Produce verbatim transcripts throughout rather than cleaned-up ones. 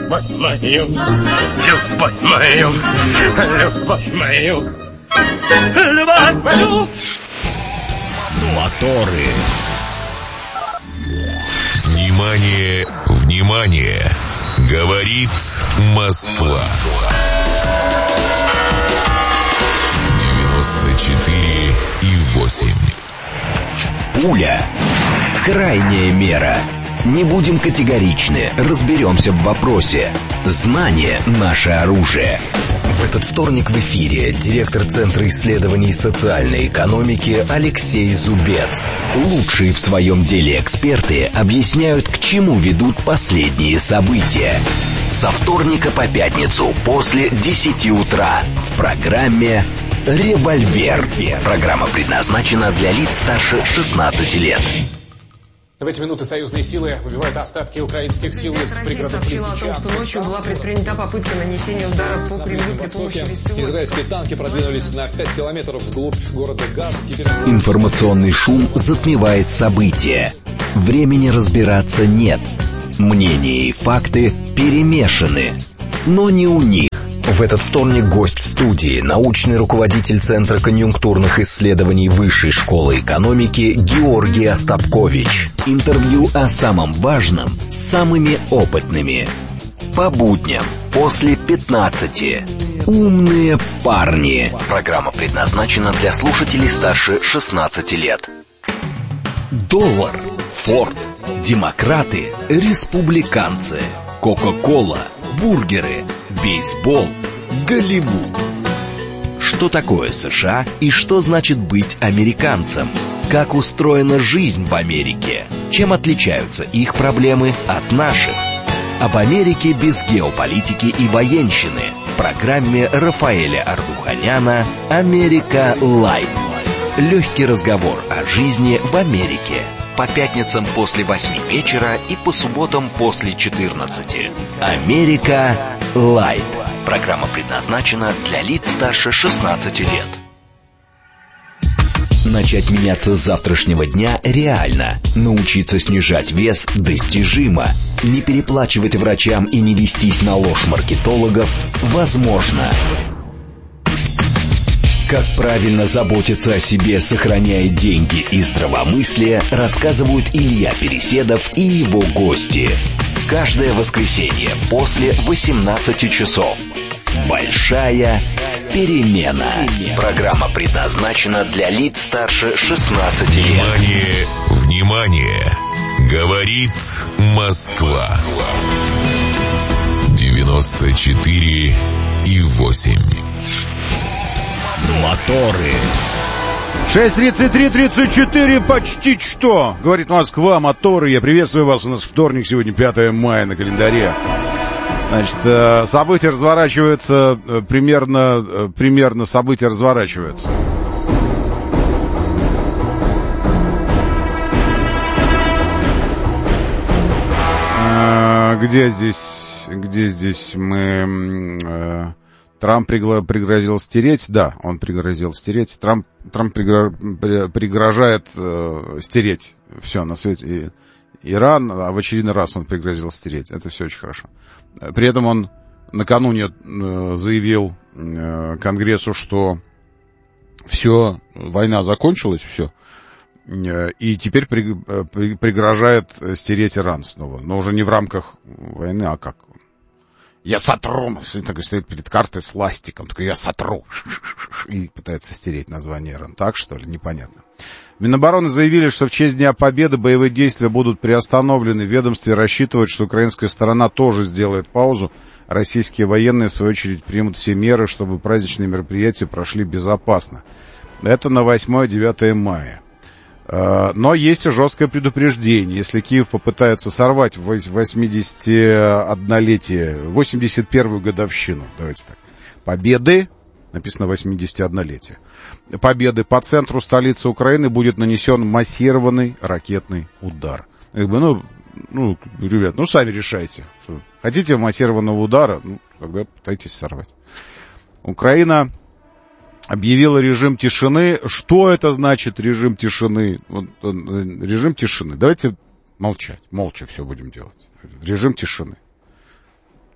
любовь мою, любовь мою, любовь мою, любовь мою. Моторы. Внимание, внимание! Говорит Москва. девяносто четыре и восемь. Пуля. Крайняя мера. Не будем категоричны, разберемся в вопросе. Знание – наше оружие. В этот вторник в эфире директор Центра исследований социальной экономики Алексей Зубец. Лучшие в своем деле эксперты объясняют, к чему ведут последние события. Со вторника по пятницу после десяти утра в программе «Револьвер». Программа предназначена для лиц старше шестнадцати лет. В эти минуты союзные силы выбивают остатки украинских сил из пригородов Лисичанска. О том, что ночью была предпринята попытка нанесения удара по Кремлю при помощи беспилотников. Израильские танки продвинулись на пять километров вглубь города Газ. Теперь... Информационный шум затмевает события. Времени разбираться нет. Мнения и факты перемешаны. Но не у них. В этот вторник гость в студии, научный руководитель Центра конъюнктурных исследований Высшей школы экономики Георгий Остапкович. Интервью о самом важном с самыми опытными. По будням после пятнадцати. Умные парни. Программа предназначена для слушателей старше шестнадцати лет. Доллар, Форд, демократы, республиканцы, Кока-кола, бургеры, бейсбол, Голливуд. Что такое США и что значит быть американцем? Как устроена жизнь в Америке? Чем отличаются их проблемы от наших? Об Америке без геополитики и военщины в программе Рафаэля Ардуханяна «Америка Лайт». Легкий разговор о жизни в Америке. По пятницам после восьми вечера и по субботам после четырнадцати. «Америка Лайт». Программа предназначена для лиц старше шестнадцати лет. Начать меняться с завтрашнего дня реально. Научиться снижать вес достижимо. Не переплачивать врачам и не вестись на ложь маркетологов возможно. Как правильно заботиться о себе, сохраняя деньги и здравомыслие, рассказывают Илья Переседов и его гости. Каждое воскресенье после восемнадцати часов. Большая перемена. Программа предназначена для лиц старше шестнадцати лет. Внимание, внимание! Говорит Москва. девяносто четыре и восемь. Моторы. шесть тридцать три тридцать четыре, почти что. Говорит Москва, моторы. Я приветствую вас. У нас вторник, сегодня пятое мая на календаре. Значит, события разворачиваются, примерно, примерно события разворачиваются. Где здесь, где здесь мы... Трамп пригрозил стереть, да, он пригрозил стереть. Трамп, Трамп пригрожает э, стереть все на свете. И Иран, а в очередной раз он пригрозил стереть. Это все очень хорошо. При этом он накануне э, заявил э, Конгрессу, что все, война закончилась, все. Э, и теперь при, э, при, пригрожает стереть Иран снова. Но уже не в рамках войны, а как? Я сотру. Так стоит перед картой с ластиком. Такой, я сотру. И пытается стереть название Иран. Так, что ли? Непонятно. Минобороны заявили, что в честь Дня Победы боевые действия будут приостановлены. В ведомстве рассчитывают, что украинская сторона тоже сделает паузу. Российские военные, в свою очередь, примут все меры, чтобы праздничные мероприятия прошли безопасно. Это на восьмое-девятое мая. Но есть и жесткое предупреждение. Если Киев попытается сорвать восьмидесятиоднолетие, восемьдесят первую годовщину, давайте так, победы, написано восьмидесятиоднолетие, победы по центру столицы Украины будет нанесен массированный ракетный удар. Как бы, ну, ну, ребят, ну, сами решайте. Что, хотите массированного удара, ну, тогда пытайтесь сорвать. Украина объявила режим тишины. Что это значит режим тишины? Вот, режим тишины. Давайте молчать. Молча все будем делать. Режим тишины.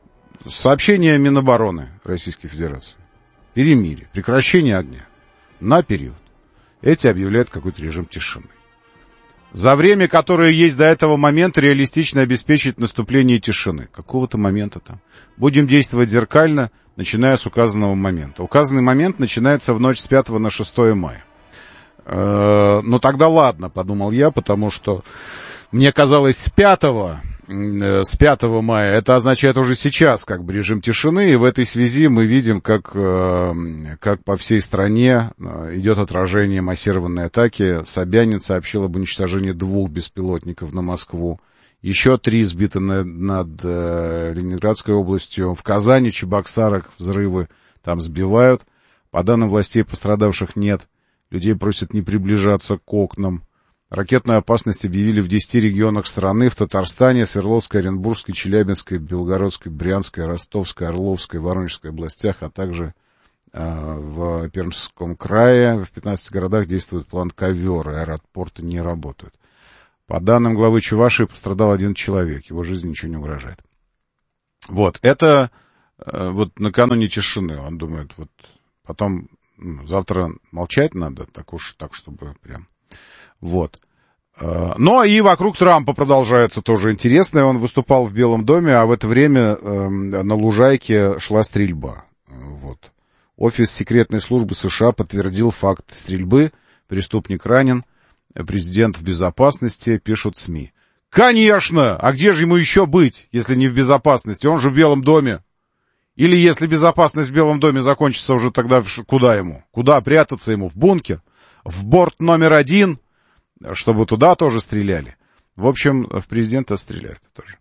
сообщение Минобороны Российской Федерации. Перемирие, прекращение огня на период. Эти объявляют какой-то режим тишины. За время, которое есть до этого момента, реалистично обеспечить наступление тишины. Какого-то момента там. Будем действовать зеркально, начиная с указанного момента. Указанный момент начинается в ночь с пятого на шестое мая. Э-э- ну тогда ладно, подумал я, потому что мне казалось, с пятого, с пятого мая это означает уже сейчас как бы режим тишины, и в этой связи мы видим, как, как по всей стране идет отражение массированной атаки. Собянин сообщил об уничтожении двух беспилотников на Москву, еще три сбиты над, над Ленинградской областью, в Казани, Чебоксарах взрывы там сбивают. По данным властей, пострадавших нет, людей просят не приближаться к окнам. Ракетную опасность объявили в десяти регионах страны: в Татарстане, Свердловской, Оренбургской, Челябинской, Белгородской, Брянской, Ростовской, Орловской, Воронежской областях, а также э, в Пермском крае. В пятнадцати городах действует план «Ковер», и аэропорты не работают. По данным главы Чувашии, пострадал один человек, его жизни ничего не угрожает. Вот, это э, вот накануне тишины, он думает, вот потом ну, завтра молчать надо, так уж так, чтобы прям... Вот. Но и вокруг Трампа продолжается тоже интересное. Он выступал в Белом доме, а в это время э, на лужайке шла стрельба. Вот. Офис секретной службы США подтвердил факт стрельбы. Преступник ранен. Президент в безопасности, пишут СМИ. Конечно! А где же ему еще быть, если не в безопасности? Он же в Белом доме. Или если безопасность в Белом доме закончится, уже тогда куда ему? Куда прятаться ему? В бункер? В борт номер один? Чтобы туда тоже стреляли. В общем, в президента стреляют тоже.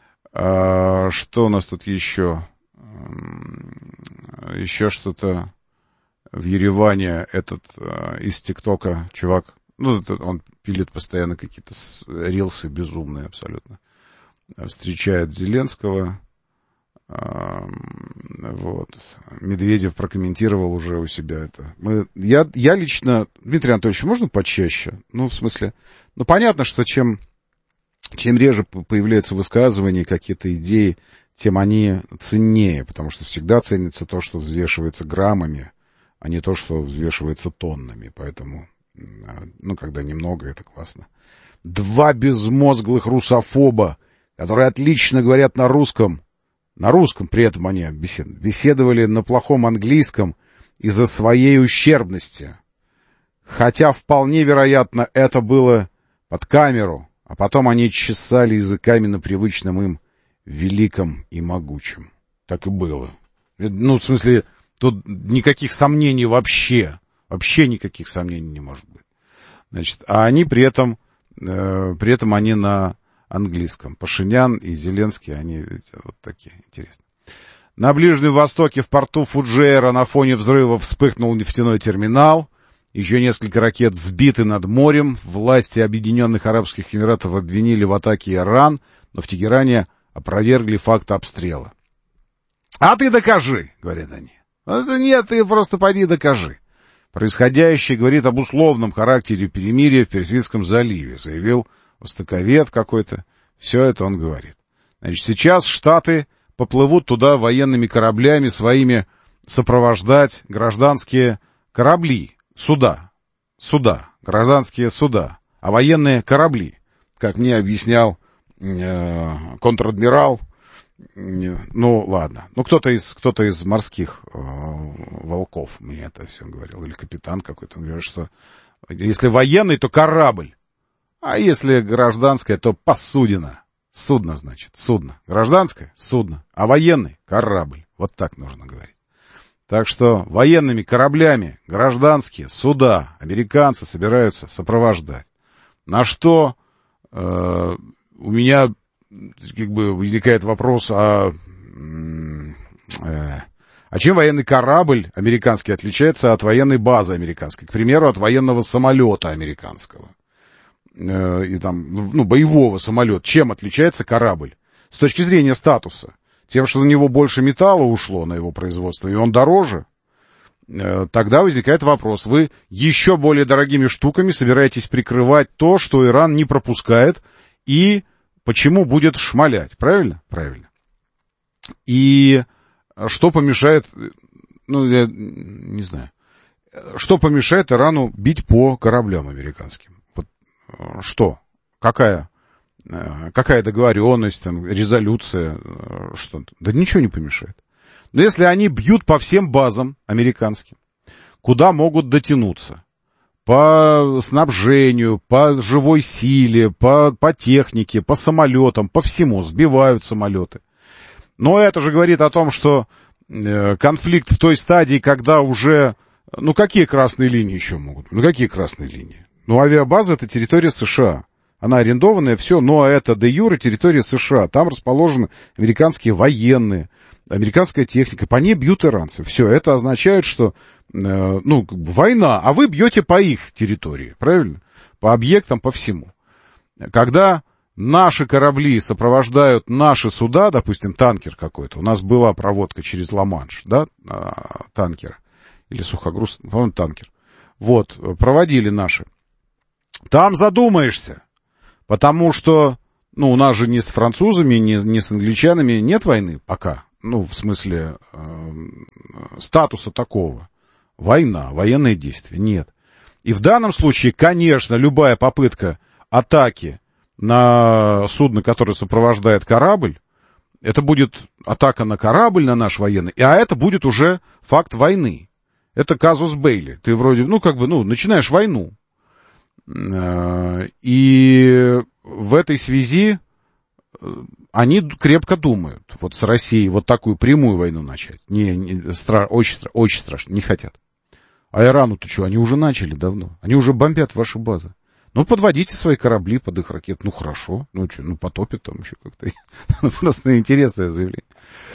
А, что у нас тут еще? Еще что-то в Ереване. Этот а, из ТикТока чувак, ну, он пилит постоянно какие-то рилсы безумные абсолютно. Встречает Зеленского. А, вот. Медведев прокомментировал уже у себя это. Мы, я, я лично... Дмитрий Анатольевич, можно почаще? Ну, в смысле... Ну, понятно, что чем, чем реже появляются высказывания, какие-то идеи, тем они ценнее, потому что всегда ценится то, что взвешивается граммами, а не то, что взвешивается тоннами. Поэтому, ну, когда немного, это классно. Два безмозглых русофоба, которые отлично говорят на русском, на русском при этом они беседовали, беседовали на плохом английском из-за своей ущербности. Хотя вполне вероятно это было под камеру, а потом они чесали языками на привычном им великом и могучем. Так и было. Ну, в смысле, тут никаких сомнений вообще, вообще никаких сомнений не может быть. Значит, а они при этом, э, при этом они на английском. Пашинян и Зеленский, они ведь вот такие интересные. На Ближнем Востоке в порту Фуджейра на фоне взрыва вспыхнул нефтяной терминал. Еще несколько ракет сбиты над морем. Власти Объединенных Арабских Эмиратов обвинили в атаке Иран, но в Тегеране опровергли факт обстрела. «А ты докажи», — говорят они. «Нет, ты просто пойди докажи». Происходящее говорит об условном характере перемирия в Персидском заливе, заявил востоковед какой-то. Все это он говорит. Значит, сейчас Штаты поплывут туда военными кораблями своими сопровождать гражданские корабли, суда, суда, гражданские суда, а военные корабли, как мне объяснял э, контр-адмирал, э, ну ладно, ну кто-то из, кто-то из морских э, волков мне это все говорил, или капитан какой-то, он говорит, что если военный, то корабль. А если гражданское, то посудина. Судно, значит, судно. Гражданское — судно, а военный — корабль. Вот так нужно говорить. Так что военными кораблями гражданские суда американцы собираются сопровождать. На что э, у меня как бы возникает вопрос, а, э, а чем военный корабль американский отличается от военной базы американской? К примеру, от военного самолета американского. И там, ну, боевого самолета. Чем отличается корабль? С точки зрения статуса. Тем, что на него больше металла ушло, на его производство, и он дороже. Тогда возникает вопрос. Вы еще более дорогими штуками собираетесь прикрывать то, что Иран не пропускает, и почему будет шмалять. Правильно? Правильно. И что помешает, ну, я не знаю, что помешает Ирану бить по кораблям американским? Вот что? Какая? Какая договоренность, там, резолюция, что-то? Да ничего не помешает. Но если они бьют по всем базам американским, куда могут дотянуться, по снабжению, по живой силе, по, по технике, по самолетам, по всему, сбивают самолеты. Но это же говорит о том, что э, конфликт в той стадии, когда уже... Ну, какие красные линии еще могут? Ну, какие красные линии? Ну, авиабаза — это территория США. Она арендованная, все, но это де-юре территория США. Там расположены американские военные, американская техника. По ней бьют иранцы. Все, это означает, что, э, ну, как бы война, а вы бьете по их территории, правильно? По объектам, по всему. Когда наши корабли сопровождают наши суда, допустим, танкер какой-то, у нас была проводка через Ла-Манш, да, танкера, или сухогруз, по-моему, танкер. Вот, проводили наши. Там задумаешься. Потому что, ну, у нас же ни с французами, ни, ни с англичанами нет войны пока. Ну, в смысле, э, статуса такого. Война, военные действия. Нет. И в данном случае, конечно, любая попытка атаки на судно, которое сопровождает корабль, это будет атака на корабль, на наш военный, а это будет уже факт войны. Это казус Бейли. Ты вроде, ну, как бы, ну, начинаешь войну. И в этой связи они крепко думают. Вот с Россией вот такую прямую войну начать. Не, не, стра, очень, очень страшно. Не хотят. А Ирану-то что? Они уже начали давно. Они уже бомбят ваши базы. Ну, подводите свои корабли под их ракет. Ну, хорошо. Ну, что, ну, потопят там еще как-то. Просто интересное заявление.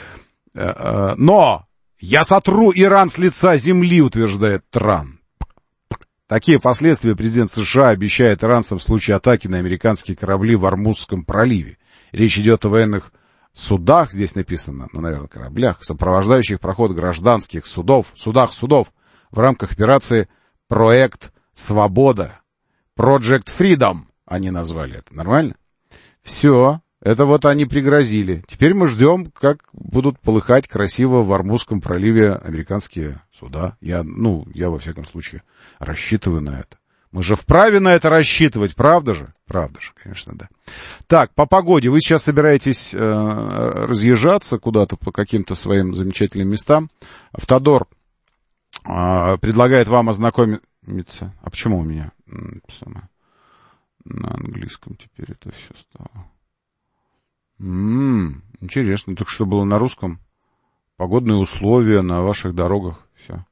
Но я сотру Иран с лица земли, утверждает Трамп. Такие последствия президент США обещает иранцам в случае атаки на американские корабли в Ормузском проливе. Речь идет о военных судах, здесь написано, ну, наверное, кораблях, сопровождающих проход гражданских судов, судах судов в рамках операции «Проект Свобода». Project Freedom они назвали это. Нормально? Все. Это вот они пригрозили. Теперь мы ждем, как будут полыхать красиво в Ормузском проливе американские суда. Я, ну, я во всяком случае рассчитываю на это. Мы же вправе на это рассчитывать, правда же? Правда же, конечно, да. Так, по погоде. Вы сейчас собираетесь э, разъезжаться куда-то по каким-то своим замечательным местам. Автодор э, предлагает вам ознакомиться. А почему у меня самое, на английском теперь это все стало? М-м, интересно, так что было на русском? Погодные условия на ваших дорогах, все.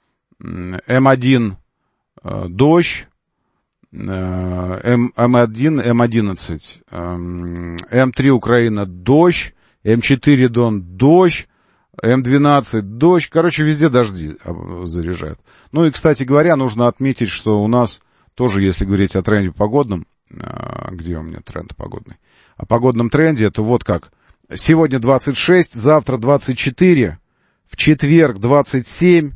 эм один э, дождь, э, эм один, эм одиннадцать, э, эм три Украина дождь, эм четыре Дон дождь, эм двенадцать дождь, короче, везде дожди заряжают. Ну и, кстати говоря, нужно отметить, что у нас тоже, если говорить о тренде погодном, э, где у меня тренд погодный? О погодном тренде, это вот как. Сегодня двадцать шесть, завтра двадцать четыре, в четверг двадцать семь,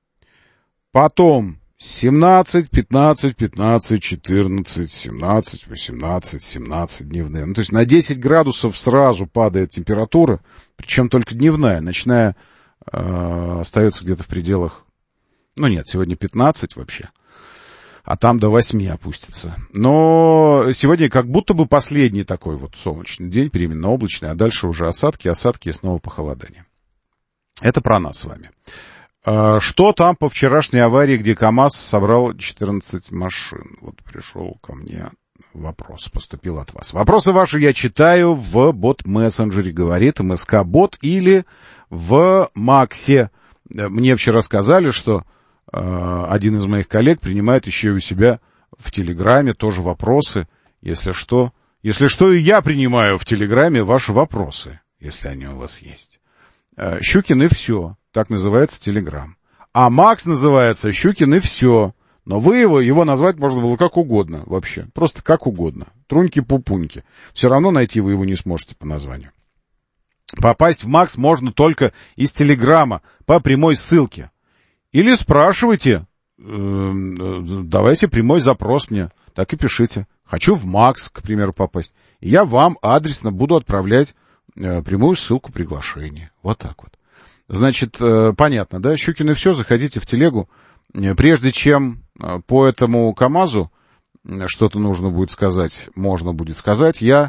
потом семнадцать, пятнадцать, пятнадцать, четырнадцать, семнадцать, восемнадцать, семнадцать дневные. Ну, то есть на десять градусов сразу падает температура, причем только дневная, ночная э, остается где-то в пределах, ну нет, сегодня пятнадцать вообще. А там до восьми опустится. Но сегодня как будто бы последний такой вот солнечный день, переменно облачный, а дальше уже осадки, осадки и снова похолодание. Это про нас с вами. Что там по вчерашней аварии, где КамАЗ собрал четырнадцать машин? Вот пришел ко мне вопрос, поступил от вас. Вопросы ваши я читаю в бот-мессенджере, говорит МСК-бот, или в Максе. Мне вчера сказали, что один из моих коллег принимает еще и у себя в Телеграме тоже вопросы. Если что, если что, и я принимаю в Телеграме ваши вопросы, если они у вас есть. Щукин и все. Так называется Телеграм. А Макс называется Щукин и все. Но вы его, его назвать можно было как угодно вообще. Просто как угодно. Труньки-пупуньки. Все равно найти вы его не сможете по названию. Попасть в Макс можно только из Телеграма по прямой ссылке. Или спрашивайте, э, давайте прямой запрос мне, так и пишите. Хочу в Макс, к примеру, попасть. И я вам адресно буду отправлять прямую ссылку приглашения. Вот так вот. Значит, понятно, да? Щукин и все, заходите в телегу. Прежде чем по этому КамАЗу что-то нужно будет сказать, можно будет сказать, я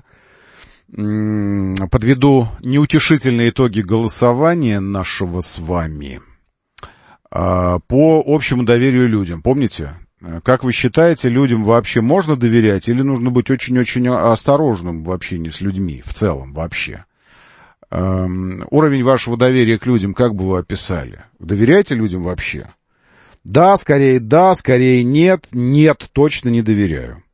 подведу неутешительные итоги голосования нашего с вами по общему доверию людям. Помните? Как вы считаете, людям вообще можно доверять или нужно быть очень-очень осторожным в общении с людьми в целом вообще? Уровень вашего доверия к людям как бы вы описали? Доверяете людям вообще? Да, скорее да, скорее нет, нет, точно не доверяю.